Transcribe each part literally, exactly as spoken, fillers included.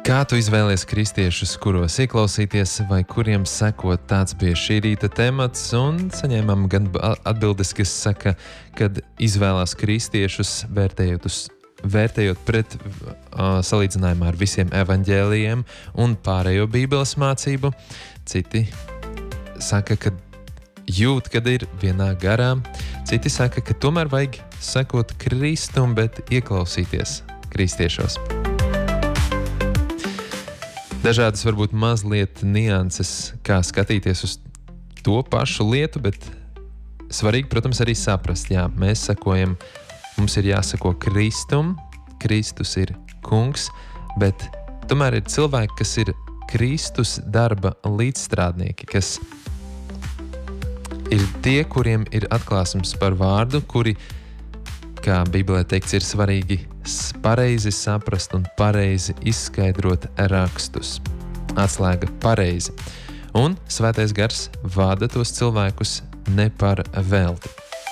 Kā tu izvēlies kristiešus, kuros ieklausīties vai kuriem sekot, tāds bija šī rīta temats, un saņēmām gan atbildes, kas saka, kad izvēlās kristiešus, vērtējot, uz, vērtējot pret uh, salīdzinājumā ar visiem evaņģēlijiem un pārējo Bībeles mācību. Citi saka, ka jūt, kad ir vienā garā. Citi saka, ka tomēr vajag sekot Kristum, bet ieklausīties kristiešos. Dažādas varbūt mazliet nianses, kā skatīties uz to pašu lietu, bet svarīgi, protams, arī saprast, jā, mēs sekojam, mums ir jāseko Kristum, Kristus ir kungs, bet tomēr ir cilvēki, kas ir Kristus darba līdzstrādnieki, kas ir tie, kuriem ir atklāsums par vārdu, kuri, kā Bībelē teikts, ir svarīgi pareizi saprast un pareizi izskaidrot rakstus. Atslēga pareizi. Un Svētais Gars vada tos cilvēkus ne par velti.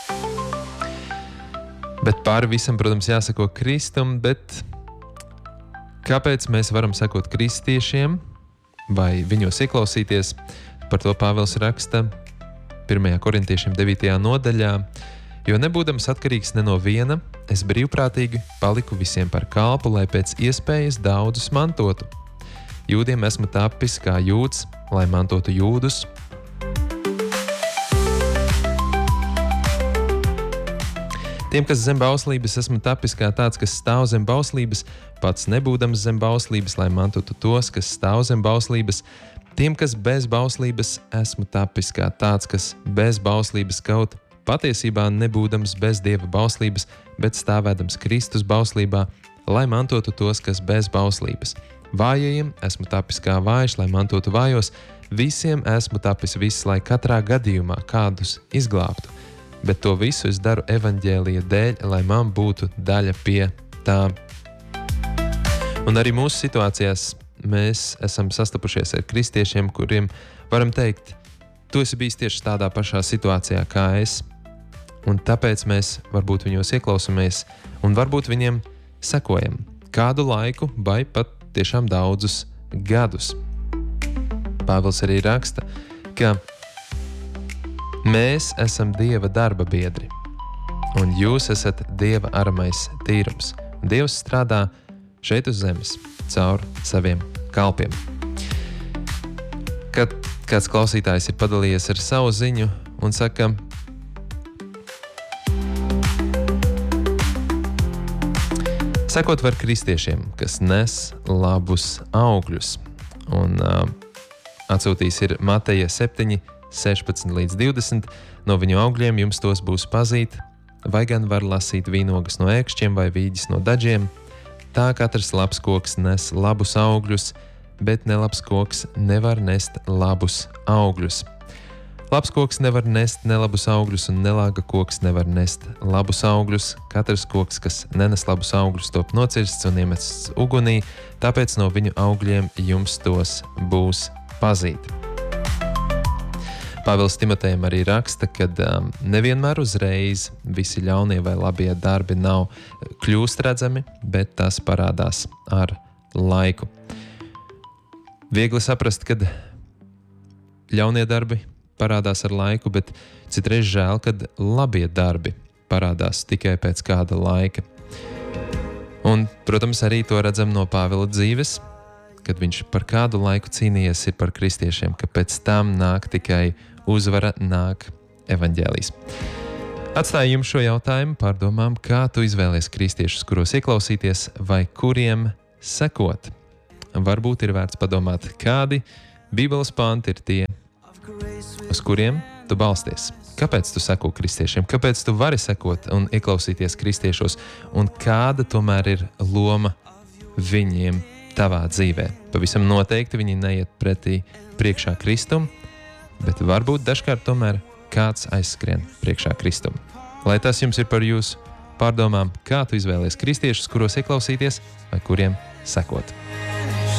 Bet pāri visam, protams, jāsako Kristum, bet kāpēc mēs varam sekot kristiešiem vai viņos ieklausīties? Par to Pāvils raksta pirmajā korintiešiem devītajā nodaļā. Jo nebūdams atkarīgs ne no viena, es brīvprātīgi paliku visiem par kalpu, lai pēc iespējas daudzus mantotu. Jūdiem esmu tapis kā jūds, lai mantotu jūdus. Tiem, kas zem bauslības, esmu tapis kā tāds, kas stāv zem bauslības, pats nebūdams zem bauslības, lai mantotu tos, kas stāv zem bauslības. Tiem, kas bez bauslības, esmu tapis kā tāds, kas bez bauslības kaut patiesībā nebūdams bez Dieva bauslības, bet stāvēdams Kristus bauslībā, lai mantotu tos, kas bez bauslības. Vājajiem esmu tapis kā vājš, lai mantotu vājos, visiem esmu tapis viss, lai katrā gadījumā kādus izglābtu. Bet to visu es daru evaņģēlija dēļ, lai man būtu daļa pie tā. Un arī mūsu situācijās mēs esam sastapušies ar kristiešiem, kuriem varam teikt, tu esi bijis tieši tādā pašā situācijā kā es, un tāpēc mēs varbūt viņos ieklausamies un varbūt viņiem sekojam kādu laiku vai pat tiešām daudzus gadus. Pāvils arī raksta, ka mēs esam Dieva darba biedri, un jūs esat Dieva aramais tīrums. Dievs strādā šeit uz zemes caur saviem kalpiem. Kad kāds klausītājs ir padalījies ar savu ziņu un saka, sekot var kristiešiem, kas nes labus augļus. Un uh, atsūtījis ir Mateja septiņi, sešpadsmit līdz divdesmit. No viņu augļiem jums tos būs pazīt, vai gan var lasīt vīnogas no ēkšķiem vai vīģis no daģiem. Tā katrs labs koks nes labus augļus, bet nelabs koks nevar nest labus augļus. Labs koks nevar nest nelabus augļus, un nelāga koks nevar nest labus augļus. Katrs koks, kas nenes labus augļus, top nocirsts un iemests ugunī, tāpēc no viņu augļiem jums tos būs pazīt. Pāvils Timotejam arī raksta, ka um, nevienmēr uzreiz visi ļaunie vai labie darbi nav kļūst redzami, bet tas parādās ar laiku. Viegli saprast, kad ļaunie darbi parādās ar laiku, bet citreiz žēl, kad labie darbi parādās tikai pēc kāda laika. Un, protams, arī to redzam no Pāvila dzīves, kad viņš par kādu laiku cīnījies ir par kristiešiem, ka pēc tam nāk tikai uzvara, nāk evaņģēlijs. Atstāju jums šo jautājumu pārdomām, kā tu izvēlies kristiešus, kuros ieklausīties vai kuriem sekot. Varbūt ir vērts padomāt, kādi Bībeles panti ir tie, uz kuriem tu balsties. Kāpēc tu seko kristiešiem? Kāpēc tu vari sekot un ieklausīties kristiešos? Un kāda tomēr ir loma viņiem tavā dzīvē? Pavisam noteikti viņi neiet pretī priekšā Kristum, bet varbūt dažkārt tomēr kāds aizskrien priekšā Kristum. Lai tas jums ir par jūsu pārdomām, kā tu izvēlies kristiešus, kuros ieklausīties vai kuriem sekot.